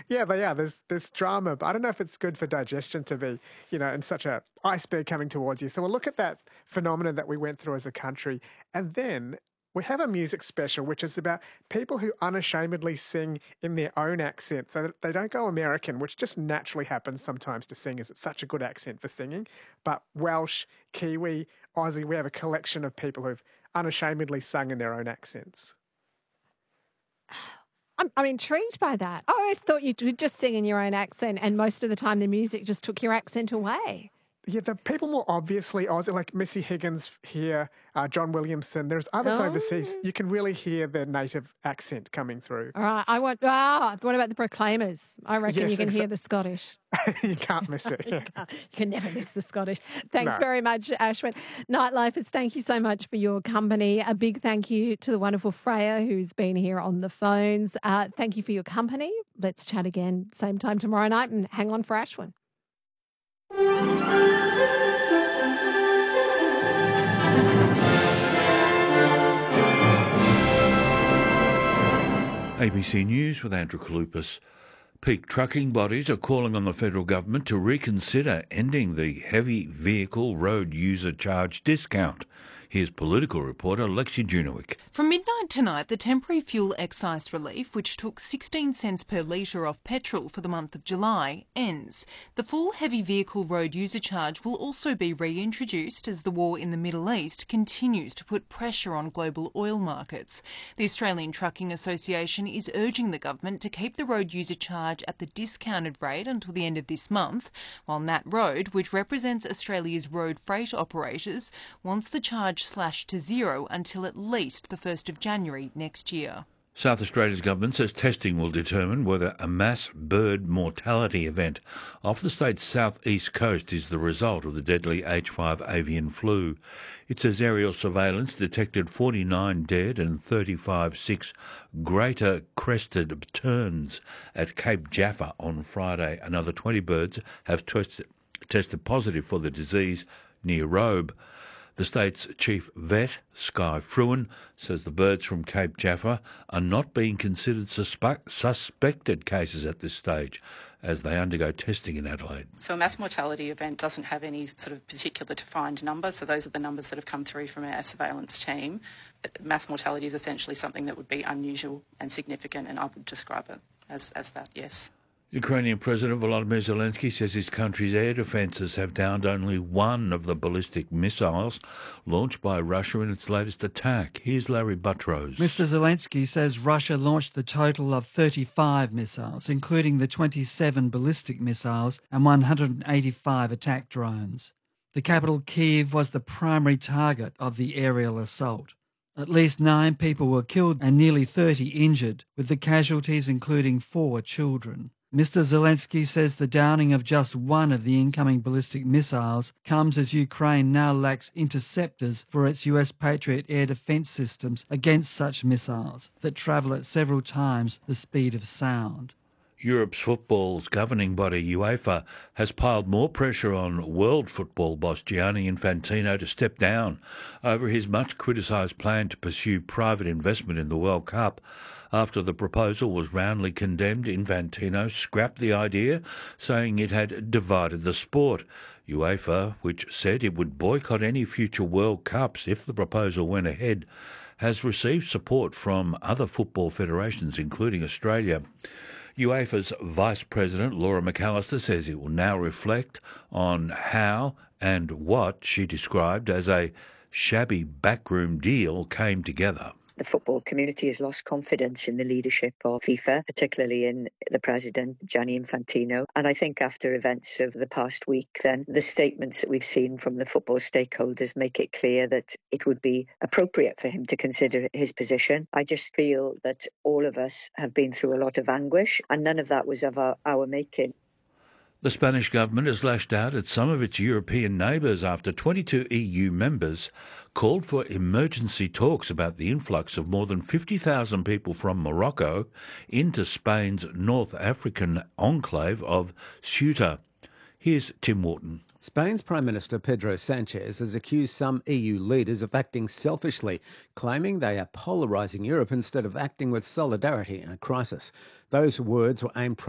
Yeah, they are. There's drama, but I don't know if it's good for digestion to be, in such a iceberg coming towards you. So we'll look at that phenomenon that we went through as a country, and then we have a music special, which is about people who unashamedly sing in their own accent, so that they don't go American, which just naturally happens sometimes to singers. It's such a good accent for singing, but Welsh, Kiwi, Aussie, we have a collection of people who've unashamedly sung in their own accents. I'm intrigued by that. I always thought you would just sing in your own accent, and most of the time the music just took your accent away. Yeah, the people more obviously Aussie, like Missy Higgins here, John Williamson. There's others overseas. You can really hear their native accent coming through. All right. What about the Proclaimers? I reckon Yes, you can hear the Scottish. You can't miss it. You can never miss the Scottish. Thanks No. very much, Ashwin. Nightlifers, thank you so much for your company. A big thank you to the wonderful Freya, who's been here on the phones. Thank you for your company. Let's chat again same time tomorrow night, and hang on for Ashwin. ABC News with Andrew Kalupas. Peak trucking bodies are calling on the federal government to reconsider ending the heavy vehicle road user charge discount. Here's political reporter Lexi Junowick. From midnight tonight, the temporary fuel excise relief, which took 16 cents per litre off petrol for the month of July, ends. The full heavy vehicle road user charge will also be reintroduced as the war in the Middle East continues to put pressure on global oil markets. The Australian Trucking Association is urging the government to keep the road user charge at the discounted rate until the end of this month, while Nat Road, which represents Australia's road freight operators, wants the charge slashed to zero until at least the 1st of January next year. South Australia's government says testing will determine whether a mass bird mortality event off the state's southeast coast is the result of the deadly H5 avian flu. It says aerial surveillance detected 49 dead and 35 sick greater crested terns at Cape Jaffa on Friday. Another 20 birds have tested positive for the disease near Robe. The state's chief vet, Sky Fruin, says the birds from Cape Jaffa are not being considered suspected cases at this stage as they undergo testing in Adelaide. So a mass mortality event doesn't have any sort of particular defined number, so those are the numbers that have come through from our surveillance team. Mass mortality is essentially something that would be unusual and significant, and I would describe it as that, yes. Ukrainian President Volodymyr Zelensky says his country's air defences have downed only one of the ballistic missiles launched by Russia in its latest attack. Here's Larry Buttrose. Mr. Zelensky says Russia launched the total of 35 missiles, including the 27 ballistic missiles and 185 attack drones. The capital, Kyiv, was the primary target of the aerial assault. At least 9 people were killed and nearly 30 injured, with the casualties including 4 children. Mr. Zelensky says the downing of just one of the incoming ballistic missiles comes as Ukraine now lacks interceptors for its US Patriot air defense systems against such missiles that travel at several times the speed of sound. Europe's football's governing body, UEFA, has piled more pressure on world football boss Gianni Infantino to step down over his much criticised plan to pursue private investment in the World Cup. After the proposal was roundly condemned, Infantino scrapped the idea, saying it had divided the sport. UEFA, which said it would boycott any future World Cups if the proposal went ahead, has received support from other football federations, including Australia. UEFA's Vice President Laura McAllister says it will now reflect on how and what she described as a shabby backroom deal came together. The football community has lost confidence in the leadership of FIFA, particularly in the president, Gianni Infantino. And I think after events of the past week, then the statements that we've seen from the football stakeholders make it clear that it would be appropriate for him to consider his position. I just feel that all of us have been through a lot of anguish, and none of that was of our making. The Spanish government has lashed out at some of its European neighbours after 22 EU members called for emergency talks about the influx of more than 50,000 people from Morocco into Spain's North African enclave of Ceuta. Here's Tim Wharton. Spain's Prime Minister Pedro Sanchez has accused some EU leaders of acting selfishly, claiming they are polarising Europe instead of acting with solidarity in a crisis. Those words were aimed